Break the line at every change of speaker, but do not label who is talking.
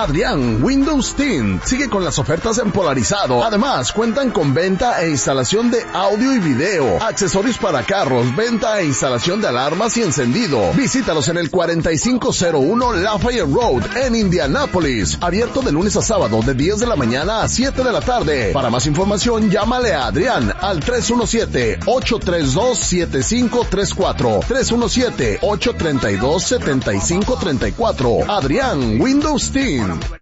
Adrián Windows Tint sigue con las ofertas en polarizado. Además, cuentan con venta e instalación de audio y video, accesorios para carros, venta e instalación de alarmas y encendido. Visítalos en el 4501 Lafayette Road en Indianápolis. Abierto de lunes a sábado de 10 de la mañana a 7 de la tarde. Para más información, llámale a Adrián al 317-832-7534. 317-832-7534. Adrián Windows Team.